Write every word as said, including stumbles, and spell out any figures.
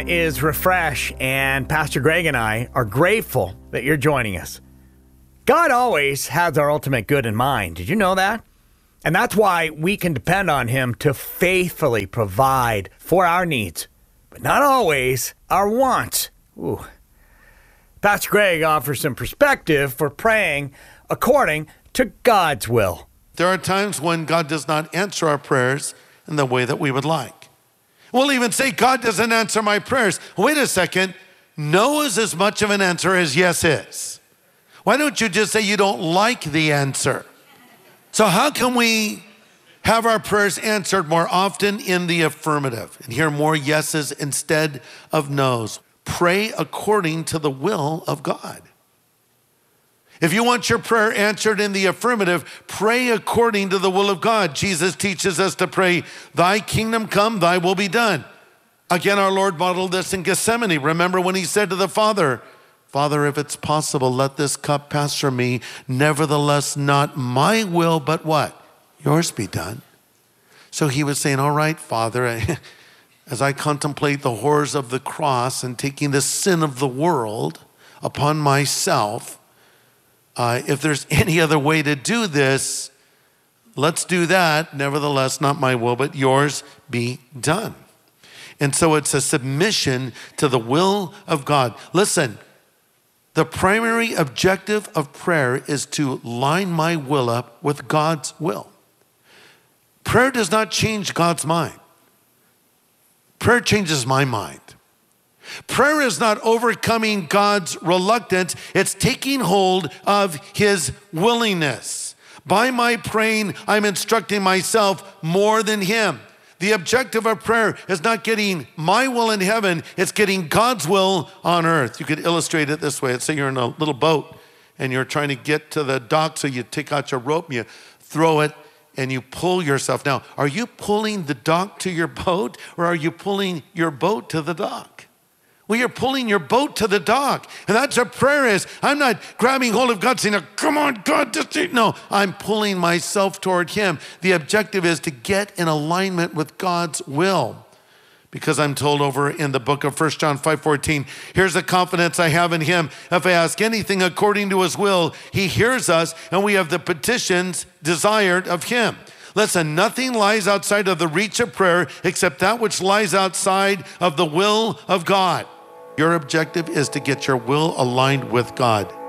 Is Refresh, and Pastor Greg and I are grateful that you're joining us. God always has our ultimate good in mind. Did you know that? And that's why we can depend on him to faithfully provide for our needs, but not always our wants. Ooh. Pastor Greg offers some perspective for praying according to God's will. There are times when God does not answer our prayers in the way that we would like. We'll even say, God doesn't answer my prayers. Wait a second. No is as much of an answer as yes is. Why don't you just say you don't like the answer? So how can we have our prayers answered more often in the affirmative and hear more yeses instead of nos? Pray according to the will of God. If you want your prayer answered in the affirmative, pray according to the will of God. Jesus teaches us to pray, thy kingdom come, thy will be done. Again, our Lord modeled this in Gethsemane. Remember when he said to the Father, Father, if it's possible, let this cup pass from me. Nevertheless, not my will, but what? Yours be done. So he was saying, all right, Father, as I contemplate the horrors of the cross and taking the sin of the world upon myself, Uh, if there's any other way to do this, let's do that. Nevertheless, not my will, but yours be done. And so it's a submission to the will of God. Listen, the primary objective of prayer is to line my will up with God's will. Prayer does not change God's mind. Prayer changes my mind. Prayer is not overcoming God's reluctance. It's taking hold of his willingness. By my praying, I'm instructing myself more than him. The objective of prayer is not getting my will in heaven. It's getting God's will on earth. You could illustrate it this way. Let's say you're in a little boat and you're trying to get to the dock. So you take out your rope and you throw it and you pull yourself. Now, are you pulling the dock to your boat or are you pulling your boat to the dock? Well, you're pulling your boat to the dock. And that's what prayer is. I'm not grabbing hold of God saying, come on, God, just eat. No, I'm pulling myself toward him. The objective is to get in alignment with God's will. Because I'm told over in the book of First John five fourteen, here's the confidence I have in him. If I ask anything according to his will, he hears us, and we have the petitions desired of him. Listen, nothing lies outside of the reach of prayer except that which lies outside of the will of God. Your objective is to get your will aligned with God.